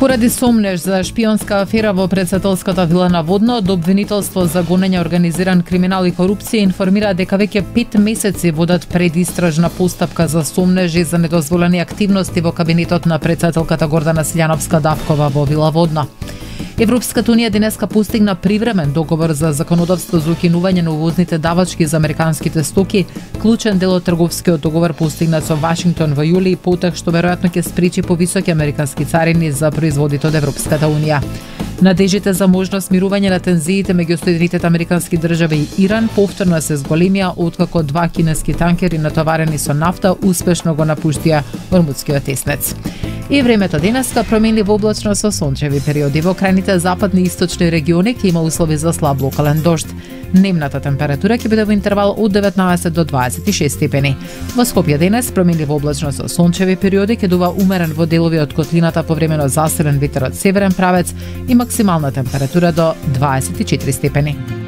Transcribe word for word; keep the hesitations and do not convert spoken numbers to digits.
Поради сомнеж за шпионска афера во претседателската вила на Водно, до обвинителство за гонење организиран криминал и корупција информира дека веќе пет месеци водат предистражна постапка за сомнежи за недозволени активности во кабинетот на претседателката Гордана Силјановска-Давкова во вила Водно. Европската унија денеска постигна привремен договор за законодавство за укинување на увозните давачки за американските стоки, клучен дел од трговскиот договор постигнат со Вашингтон во јули, потоа што веројатно ќе спречи повисоки американски царини за производите од Европската унија. Надежите за можност смирување на тензиите меѓу Соединетите американски држави и Иран повторно се зголемија откако два кинески танкери натоварени со нафта успешно го напуштија Ормудскиот теснец. И времето денеска променливо облачно со сончеви периоди. Во крајните западни и источни региони ќе има услови за слаб локален дожд. Дневната температура ќе биде во интервал од деветнаесет до дваесет и шест степени. Во Скопје денес променливо облачно со сончеви периоди ќе дува умерен во делови од котлината повремено засилен ветер од северен правец и максимална температура до дваесет и четири степени.